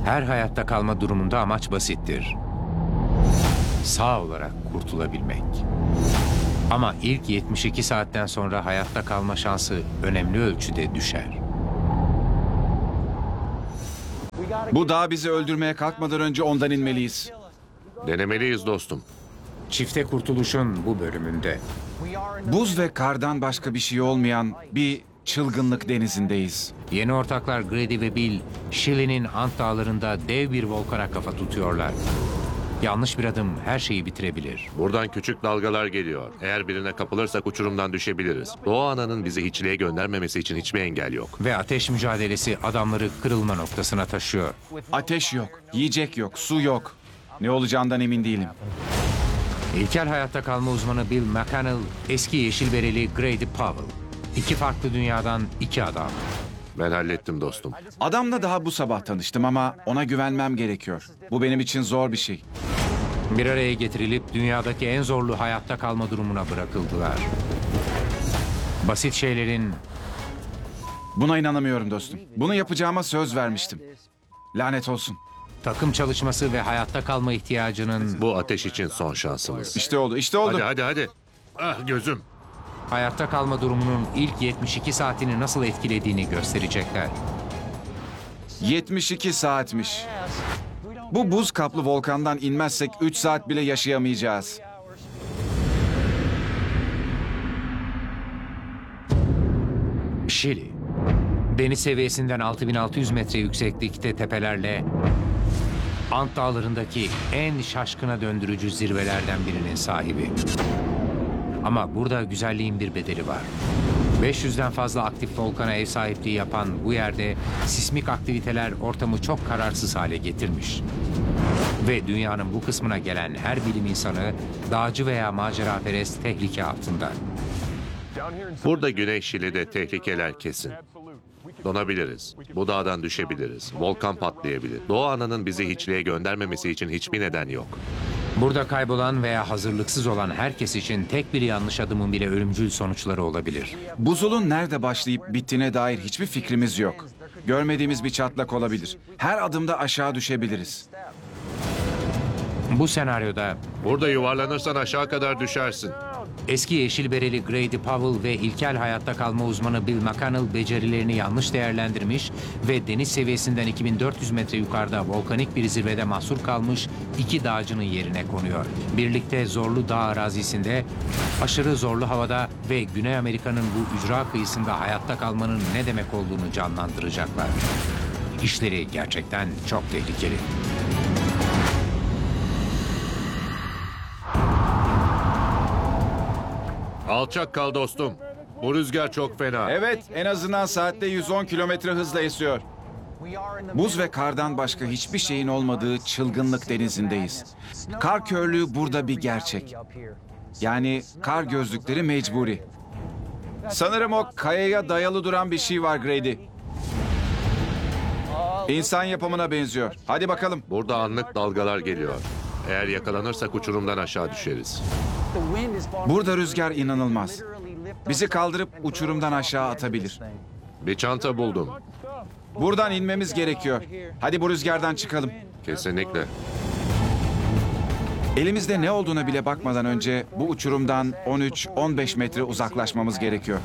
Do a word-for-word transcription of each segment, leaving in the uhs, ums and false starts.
Her hayatta kalma durumunda amaç basittir. Sağ olarak kurtulabilmek. Ama ilk yetmiş iki saatten sonra hayatta kalma şansı önemli ölçüde düşer. Bu dağ bizi öldürmeye kalkmadan önce ondan inmeliyiz. Denemeliyiz dostum. Çifte kurtuluşun bu bölümünde. Buz ve kardan başka bir şey olmayan bir çılgınlık denizindeyiz. Yeni ortaklar Grady ve Bill, Şili'nin Ant Dağları'nda dev bir volkana kafa tutuyorlar. Yanlış bir adım her şeyi bitirebilir. Buradan küçük dalgalar geliyor. Eğer birine kapılırsak uçurumdan düşebiliriz. Doğa Ana'nın bizi hiçliğe göndermemesi için hiçbir engel yok. Ve ateş mücadelesi adamları kırılma noktasına taşıyor. Ateş yok, yiyecek yok, su yok. Ne olacağından emin değilim. İlkel hayatta kalma uzmanı Bill McConnell, eski yeşil bereli Grady Powell. İki farklı dünyadan iki adam. Ben hallettim dostum. Adamla daha bu sabah tanıştım ama ona güvenmem gerekiyor. Bu benim için zor bir şey. Bir araya getirilip dünyadaki en zorlu hayatta kalma durumuna bırakıldılar. Basit şeylerin Buna inanamıyorum dostum. Bunu yapacağıma söz vermiştim. Lanet olsun. takım çalışması ve hayatta kalma ihtiyacının Bu ateş için son şansımız. İşte oldu, işte oldu. Hadi hadi hadi. Ah gözüm. hayatta kalma durumunun ilk yetmiş iki saatini nasıl etkilediğini gösterecekler. yetmiş iki saatmiş. Bu buz kaplı volkandan inmezsek üç saat bile yaşayamayacağız. Şili, deniz seviyesinden altı bin altı yüz metre yükseklikte tepelerle Ant Dağları'ndaki en şaşkına döndürücü zirvelerden birinin sahibi. Ama burada güzelliğin bir bedeli var. beş yüzden fazla aktif volkana ev sahipliği yapan bu yerde sismik aktiviteler ortamı çok kararsız hale getirmiş. Ve dünyanın bu kısmına gelen her bilim insanı dağcı veya maceraperest tehlike altında. Burada Güney Şili'de tehlikeler kesin. Donabiliriz. Bu dağdan düşebiliriz. Volkan patlayabilir. Doğa Ana'nın bizi hiçliğe göndermemesi için hiçbir neden yok. Burada kaybolan veya hazırlıksız olan herkes için tek bir yanlış adımın bile ölümcül sonuçları olabilir. Buzulun nerede başlayıp bittiğine dair hiçbir fikrimiz yok. Görmediğimiz bir çatlak olabilir. Her adımda aşağı düşebiliriz. Bu senaryoda Burada yuvarlanırsan aşağı kadar düşersin. eski yeşil bereli Grady Powell ve ilkel hayatta kalma uzmanı Bill McConnell becerilerini yanlış değerlendirmiş ve deniz seviyesinden iki bin dört yüz metre yukarıda volkanik bir zirvede mahsur kalmış iki dağcının yerine konuyor. Birlikte zorlu dağ arazisinde, aşırı zorlu havada ve Güney Amerika'nın bu ücra kıyısında hayatta kalmanın ne demek olduğunu canlandıracaklar. İşleri gerçekten çok tehlikeli. Alçak kal dostum. Bu rüzgar çok fena. Evet, en azından saatte yüz on kilometre hızla esiyor. Buz ve kardan başka hiçbir şeyin olmadığı çılgınlık denizindeyiz. Kar körlüğü burada bir gerçek. Yani kar gözlükleri mecburi. Sanırım o kayaya dayalı duran bir şey var Grady. İnsan yapımına benziyor. Hadi bakalım. Burada anlık dalgalar geliyor. Eğer yakalanırsak uçurumdan aşağı düşeriz. Burada rüzgar inanılmaz. Bizi kaldırıp uçurumdan aşağı atabilir. Bir çanta buldum. Buradan inmemiz gerekiyor. Hadi bu rüzgardan çıkalım. Kesinlikle. Elimizde ne olduğuna bile bakmadan önce bu uçurumdan on üç on beş metre uzaklaşmamız gerekiyor.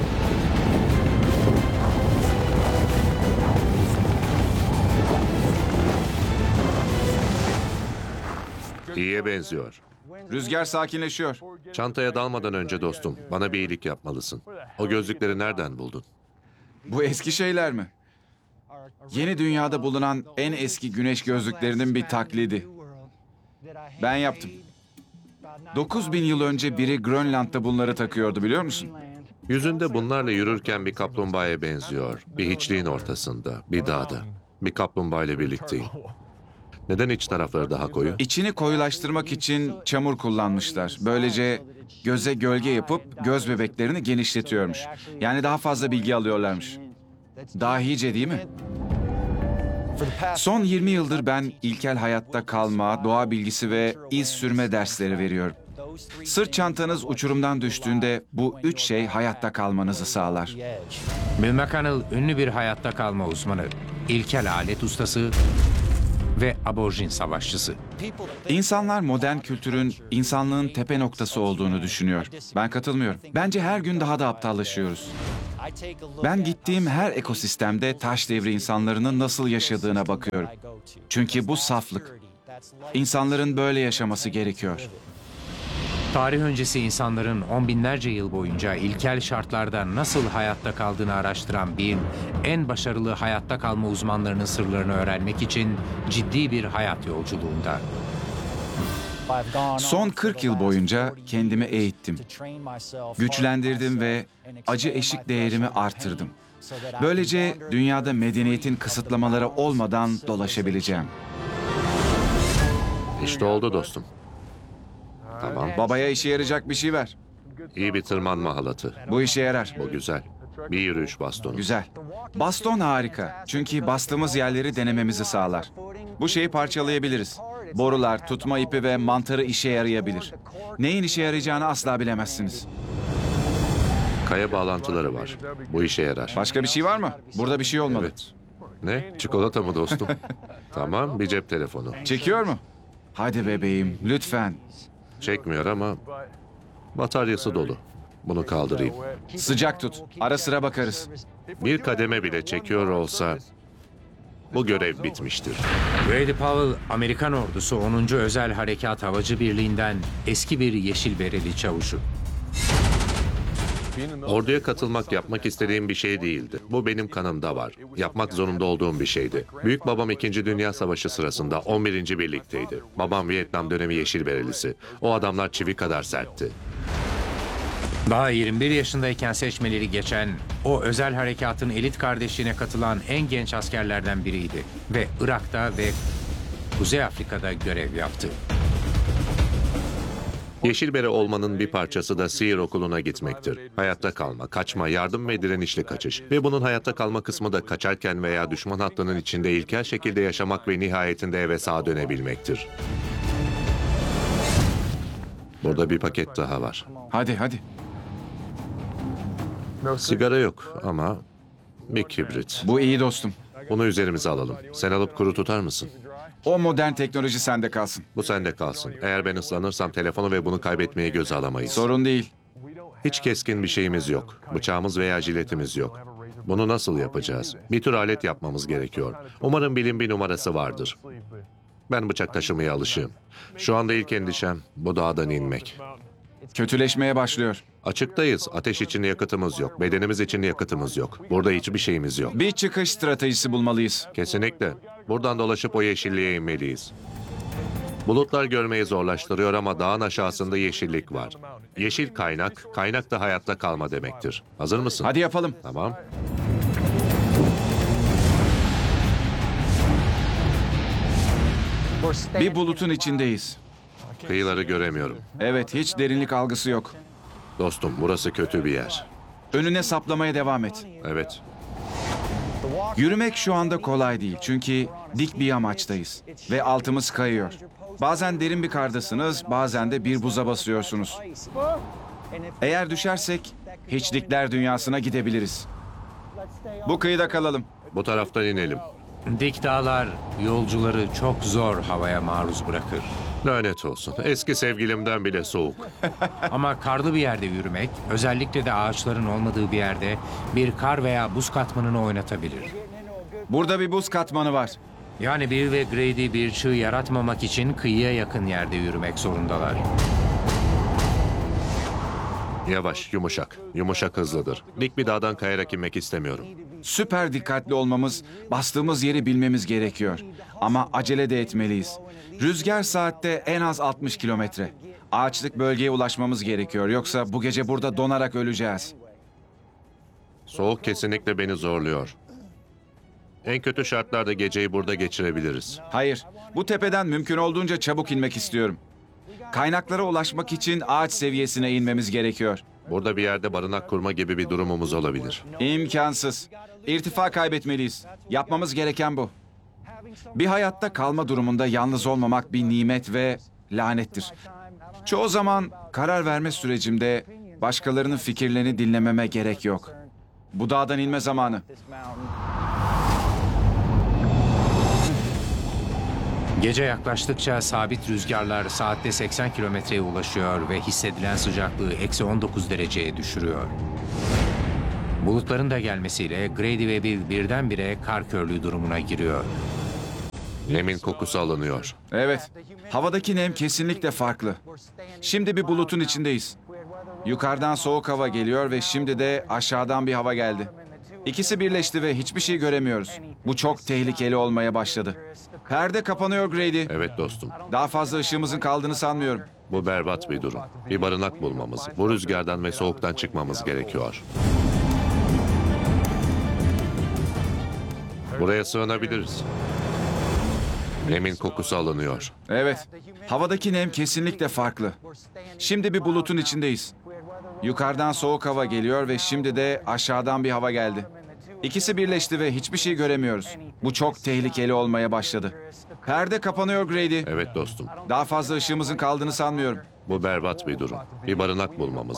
İyiye benziyor. Rüzgar sakinleşiyor. Çantaya dalmadan önce dostum, bana bir iyilik yapmalısın. O gözlükleri nereden buldun? Bu eski şeyler mi? Yeni dünyada bulunan en eski güneş gözlüklerinin bir taklidi. Ben yaptım. dokuz bin yıl önce biri Grönland'da bunları takıyordu, biliyor musun? Yüzünde bunlarla yürürken bir kaplumbağaya benziyor. Bir hiçliğin ortasında, bir dağda. Bir kaplumbağayla birlikteyim. Neden iç tarafları daha koyu? İçini koyulaştırmak için çamur kullanmışlar. Böylece göze gölge yapıp göz bebeklerini genişletiyormuş. Yani daha fazla bilgi alıyorlarmış. Dahice değil mi? Son yirmi yıldır ben ilkel hayatta kalma, doğa bilgisi ve iz sürme dersleri veriyorum. Sırt çantanız uçurumdan düştüğünde bu üç şey hayatta kalmanızı sağlar. Bill McConnell ünlü bir hayatta kalma uzmanı, ilkel alet ustası ve aborjin savaşçısı. İnsanlar modern kültürün insanlığın tepe noktası olduğunu düşünüyor. Ben katılmıyorum. Bence her gün daha da aptallaşıyoruz. Ben gittiğim her ekosistemde taş devri insanların nasıl yaşadığına bakıyorum. Çünkü bu saflık. İnsanların böyle yaşaması gerekiyor. Tarih öncesi insanların on binlerce yıl boyunca ilkel şartlarda nasıl hayatta kaldığını araştıran bilim, en başarılı hayatta kalma uzmanlarının sırlarını öğrenmek için ciddi bir hayat yolculuğunda. Son kırk yıl boyunca kendimi eğittim, güçlendirdim ve acı eşik değerimi arttırdım. Böylece dünyada medeniyetin kısıtlamaları olmadan dolaşabileceğim. İşte oldu dostum. Tamam. Babaya işe yarayacak bir şey ver. İyi bir tırmanma halatı. Bu işe yarar. Bu güzel. Bir yürüyüş bastonu. Güzel. Baston harika. Çünkü bastığımız yerleri denememizi sağlar. Bu şeyi parçalayabiliriz. Borular, tutma ipi ve mantarı işe yarayabilir. Neyin işe yarayacağını asla bilemezsiniz. Kaya bağlantıları var. Bu işe yarar. Başka bir şey var mı? Burada bir şey olmalı. Evet. Ne? Çikolata mı dostum? Tamam, bir cep telefonu. Çekiyor mu? Hadi bebeğim, lütfen. Çekmiyor ama bataryası dolu. Bunu kaldırayım. Sıcak tut. Ara sıra bakarız. Bir kademe bile çekiyor olsa bu görev bitmiştir. Grady Powell, Amerikan ordusu onuncu Özel Harekat Havacı Birliği'nden eski bir yeşil bereli çavuşu. Orduya katılmak yapmak istediğim bir şey değildi. Bu benim kanımda var. Yapmak zorunda olduğum bir şeydi. Büyük babam İkinci Dünya Savaşı sırasında on birinci birlikteydi. Babam Vietnam dönemi yeşil berelisi. O adamlar çivi kadar sertti. Daha yirmi bir yaşındayken seçmeleri geçen, o özel harekatın elit kardeşliğine katılan en genç askerlerden biriydi. Ve Irak'ta ve Kuzey Afrika'da görev yaptı. Yeşil bere olmanın bir parçası da Seer okuluna gitmektir. Hayatta kalma, kaçma, yardım ve direnişli kaçış. Ve bunun hayatta kalma kısmı da kaçarken veya düşman hattının içinde ilkel şekilde yaşamak ve nihayetinde eve sağ dönebilmektir. Burada bir paket daha var. Hadi hadi. Sigara yok ama bir kibrit. Bu iyi dostum. Bunu üzerimize alalım. Sen alıp kuru tutar mısın? O modern teknoloji sende kalsın. Bu sende kalsın. Eğer ben ıslanırsam telefonu ve bunu kaybetmeye göze alamayız. Sorun değil. Hiç keskin bir şeyimiz yok. Bıçağımız veya jiletimiz yok. Bunu nasıl yapacağız? Bir tür alet yapmamız gerekiyor. Umarım bilim bir numarası vardır. Ben bıçak taşımaya alışığım. Şu anda ilk endişem bu dağdan inmek. Kötüleşmeye başlıyor. Açıktayız. Ateş için yakıtımız yok. Bedenimiz için yakıtımız yok. Burada hiçbir şeyimiz yok. Bir çıkış stratejisi bulmalıyız. Kesinlikle. Buradan dolaşıp o yeşilliğe inmeliyiz. Bulutlar görmeyi zorlaştırıyor ama dağın aşağısında yeşillik var. Yeşil kaynak, kaynak da hayatta kalma demektir. Hazır mısın? Hadi yapalım. Tamam. Bir bulutun içindeyiz. Kıyıları göremiyorum. Evet, hiç derinlik algısı yok. Dostum, burası kötü bir yer. Önüne saplamaya devam et. Evet. Yürümek şu anda kolay değil çünkü dik bir yamaçtayız ve altımız kayıyor. Bazen derin bir kardasınız, bazen de bir buza basıyorsunuz. Eğer düşersek hiçlikler dünyasına gidebiliriz. Bu kıyıda kalalım. Bu taraftan inelim. Dik dağlar yolcuları çok zor havaya maruz bırakır. Lanet olsun. Eski sevgilimden bile soğuk. Ama karlı bir yerde yürümek, özellikle de ağaçların olmadığı bir yerde bir kar veya buz katmanını oynatabilir. Burada bir buz katmanı var. Yani Bill ve Grady bir çığ yaratmamak için kıyıya yakın yerde yürümek zorundalar. Yavaş, yumuşak. Yumuşak hızlıdır. Dik bir dağdan kayarak inmek istemiyorum. Süper dikkatli olmamız, bastığımız yeri bilmemiz gerekiyor. Ama acele de etmeliyiz. Rüzgar saatte en az altmış kilometre. Ağaçlık bölgeye ulaşmamız gerekiyor. Yoksa bu gece burada donarak öleceğiz. Soğuk kesinlikle beni zorluyor. En kötü şartlarda geceyi burada geçirebiliriz. Hayır, bu tepeden mümkün olduğunca çabuk inmek istiyorum. Kaynaklara ulaşmak için ağaç seviyesine inmemiz gerekiyor. Burada bir yerde barınak kurma gibi bir durumumuz olabilir. İmkansız. İrtifa kaybetmeliyiz. Yapmamız gereken bu. Bir hayatta kalma durumunda yalnız olmamak bir nimet ve lanettir. Çoğu zaman karar verme sürecimde başkalarının fikirlerini dinlememe gerek yok. Bu dağdan inme zamanı. Gece yaklaştıkça sabit rüzgarlar saatte seksen kilometreye ulaşıyor ve hissedilen sıcaklığı eksi on dokuz dereceye düşürüyor. Bulutların da gelmesiyle Grady ve Bill birdenbire kar körlüğü durumuna giriyor. Nemin kokusu alınıyor. Evet, havadaki nem kesinlikle farklı. Şimdi bir bulutun içindeyiz. Yukarıdan soğuk hava geliyor ve şimdi de aşağıdan bir hava geldi. İkisi birleşti ve hiçbir şey göremiyoruz. Bu çok tehlikeli olmaya başladı. Perde kapanıyor Grady. Evet dostum. Daha fazla ışığımızın kaldığını sanmıyorum. Bu berbat bir durum. Bir barınak bulmamız, bu rüzgardan ve soğuktan çıkmamız gerekiyor. Buraya sığınabiliriz. Nemin kokusu alınıyor. Evet, havadaki nem kesinlikle farklı. Şimdi bir bulutun içindeyiz. Yukarıdan soğuk hava geliyor ve şimdi de aşağıdan bir hava geldi. İkisi birleşti ve hiçbir şey göremiyoruz. Bu çok tehlikeli olmaya başladı. Perde kapanıyor Grady. Evet dostum. Daha fazla ışığımızın kaldığını sanmıyorum. Bu berbat bir durum. Bir barınak bulmamız,